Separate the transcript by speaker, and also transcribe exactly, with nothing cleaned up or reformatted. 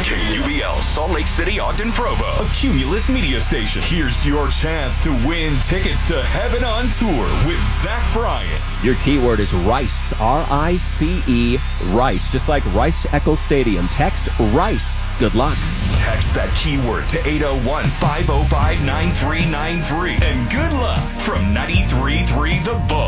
Speaker 1: K U B L, Salt Lake City, Ogden, Provo. A Cumulus media station. Here's your chance to win tickets to Heaven on Tour with Zach Bryan.
Speaker 2: Your keyword is RICE, R I C E, RICE, just like Rice Eccles Stadium. Text RICE. Good luck.
Speaker 1: Text that keyword to eight oh one, five oh five, nine three nine three. And good luck from ninety-three point three The Bull.